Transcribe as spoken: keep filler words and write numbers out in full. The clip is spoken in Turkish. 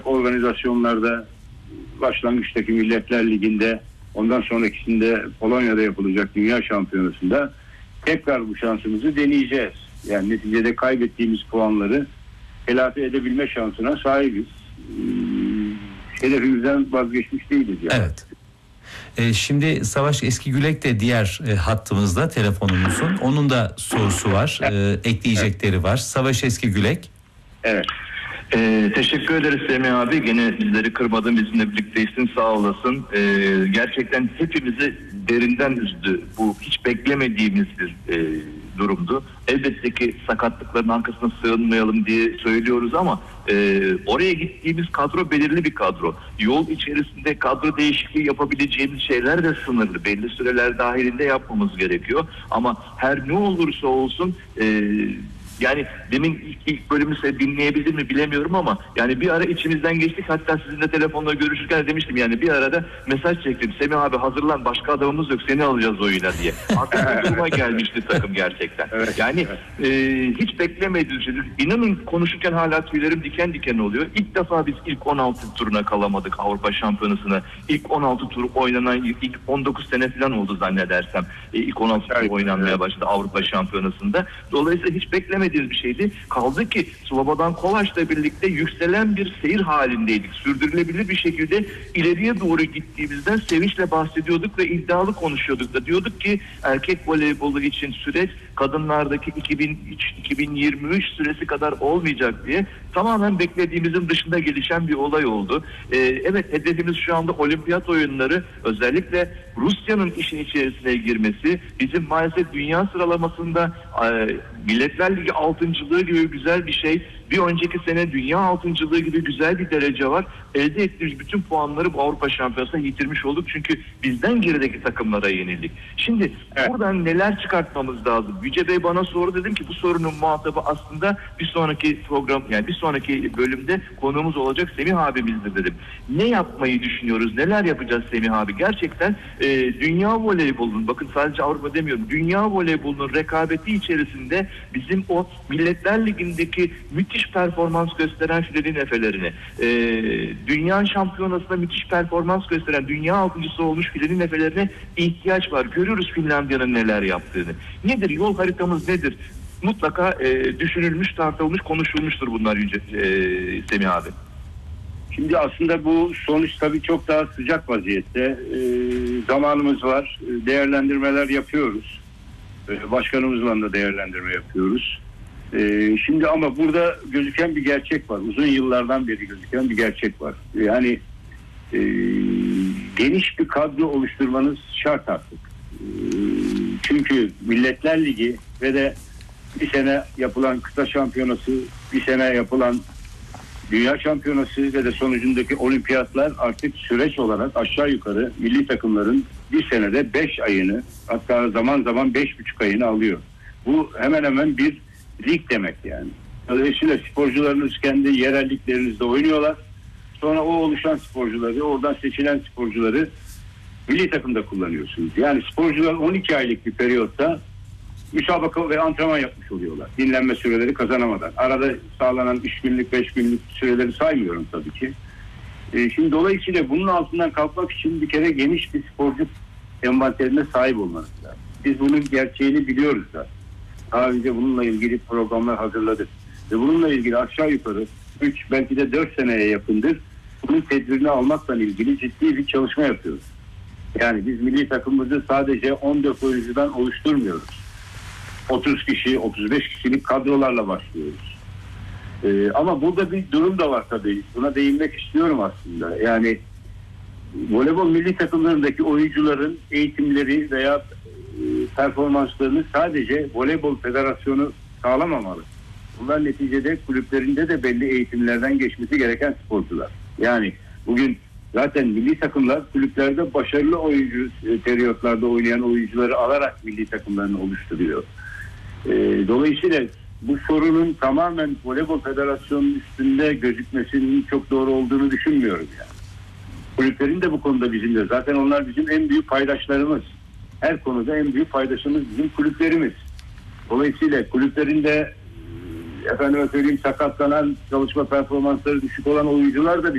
organizasyonlarda, başlangıçtaki Milletler Ligi'nde, ondan sonrakisinde Polonya'da yapılacak Dünya Şampiyonası'nda tekrar bu şansımızı deneyeceğiz. Yani neticede kaybettiğimiz puanları telafi edebilme şansına sahibiz. Hedefimizden vazgeçmiş değiliz yani. Evet. Ee, şimdi Savaş Eskigülek de diğer e, hattımızda, telefonumuzun. Onun da sorusu var. E, ekleyecekleri var. Savaş Eskigülek. Evet. Ee, teşekkür ederiz Semih abi. Gene bizleri kırmadın, bizimle birlikteysin, sağ olasın. Ee, gerçekten hepimizi derinden üzdü. Bu hiç beklemediğimiz bir e, durumdu. Elbette ki sakatlıkların arkasına sığınmayalım diye söylüyoruz ama e, oraya gittiğimiz kadro belirli bir kadro. Yol içerisinde kadro değişikliği yapabileceğimiz şeyler de sınırlı. Belli süreler dahilinde yapmamız gerekiyor. Ama her ne olursa olsun e, yani demin ilk, ilk bölümü size dinleyebildim mi bilemiyorum ama yani bir ara içimizden geçtik, hatta sizinle telefonla görüşürken demiştim, yani bir arada mesaj çektim. Semih abi hazırlan, başka adamımız yok, seni alacağız oyuna diye. Artık bu duruma gelmişti takım gerçekten. Evet, yani evet. E, hiç beklemediğimiz şey. İnanın konuşurken hala tüylerim diken diken oluyor. İlk defa biz ilk on altı turuna kalamadık Avrupa Şampiyonası'na. İlk on altı tur oynanan ilk on dokuz sene falan oldu zannedersem. E, ilk on altı tur Evet, oynanmaya evet. başladı Avrupa Şampiyonası'nda. Dolayısıyla hiç beklemedik bir şeydi. Kaldı ki Slobodan Kovaç'la birlikte yükselen bir seyir halindeydik. Sürdürülebilir bir şekilde ileriye doğru gittiğimizden sevinçle bahsediyorduk ve iddialı konuşuyorduk da. Diyorduk ki erkek voleybolu için süreç kadınlardaki iki bin üç iki bin yirmi üç süresi kadar olmayacak diye tamamen beklediğimizin dışında gelişen bir olay oldu. Ee, evet, hedefimiz şu anda olimpiyat oyunları, özellikle Rusya'nın işin içerisine girmesi, bizim maalesef dünya sıralamasında e, Milletler Ligi altıncılığı gibi güzel bir şey. Bir önceki sene dünya altıncılığı gibi güzel bir derece var. Elde ettiğimiz bütün puanları bu Avrupa Şampiyonası'na yitirmiş olduk. Çünkü bizden gerideki takımlara yenildik. Şimdi evet. buradan neler çıkartmamız lazım? Yüce Bey bana sordu, dedim ki bu sorunun muhatabı aslında bir sonraki program, yani bir sonraki bölümde konuğumuz olacak Semih abimizdir dedim. Ne yapmayı düşünüyoruz? Neler yapacağız Semih abi? Gerçekten e, dünya voleybolunun, bakın sadece Avrupa demiyorum, dünya voleybolunun rekabeti içerisinde bizim o Milletler Ligi'ndeki müthiş performans gösteren Filenin Efelerini, e, dünya şampiyonasında müthiş performans gösteren, dünya altıncısı olmuş Filenin Efelerine ihtiyaç var. Görüyoruz Finlandiya'nın neler yaptığını. Nedir? Yol haritamız nedir? Mutlaka e, düşünülmüş, tartılmış, konuşulmuştur bunlar Yüce e, Semih abi. Şimdi aslında bu sonuç tabii çok daha sıcak vaziyette. Ee, zamanımız var. Değerlendirmeler yapıyoruz. Ee, başkanımızla da değerlendirme yapıyoruz. Ee, şimdi ama burada gözüken bir gerçek var. Uzun yıllardan beri gözüken bir gerçek var. Yani e, geniş bir kadro oluşturmanız şart artık. E, çünkü Milletler Ligi ve de bir sene yapılan kıta şampiyonası, bir sene yapılan Dünya Şampiyonası ve de sonucundaki olimpiyatlar artık süreç olarak aşağı yukarı milli takımların bir senede beş ayını, hatta zaman zaman beş buçuk ayını alıyor. Bu hemen hemen bir lig demek yani. Dolayısıyla sporcularınız kendi yerelliklerinizde oynuyorlar. Sonra o oluşan sporcuları, oradan seçilen sporcuları milli takımda kullanıyorsunuz. Yani sporcular on iki aylık bir periyotta müsabaka ve antrenman yapmış oluyorlar. Dinlenme süreleri kazanamadan. Arada sağlanan üç günlük, beş günlük süreleri saymıyorum tabii ki. Ee, şimdi dolayısıyla bunun altından kalkmak için bir kere geniş bir sporcu envanterine sahip olmanız lazım. Biz bunun gerçeğini biliyoruz da. Daha önce bununla ilgili programlar hazırladık. Ve bununla ilgili aşağı yukarı üç belki de dört seneye yakındır bunun tedbirini almakla ilgili ciddi bir çalışma yapıyoruz. Yani biz milli takımımızı sadece on dört oyuncudan oluşturmuyoruz. otuz kişi, otuz beş kişilik kadrolarla başlıyoruz. Ee, ama burada bir durum da var tabii. Buna değinmek istiyorum aslında. Yani voleybol milli takımlarındaki oyuncuların eğitimleri veya e, performanslarını sadece Voleybol Federasyonu sağlamamalı. Bunlar neticede kulüplerinde de belli eğitimlerden geçmesi gereken sporcular. Yani bugün zaten milli takımlar kulüplerde başarılı oyuncu e, periyotlarda oynayan oyuncuları alarak milli takımlarını oluşturuyor. E, dolayısıyla bu sorunun tamamen Voleybol Federasyonu'nun üstünde gözükmesinin çok doğru olduğunu düşünmüyorum yani. Kulüplerin de bu konuda bizimle. Zaten onlar bizim en büyük paydaşlarımız. Her konuda en büyük paydaşımız bizim kulüplerimiz. Dolayısıyla kulüplerin de efendime söyleyeyim sakatlanan, çalışma performansları düşük olan oyuncular da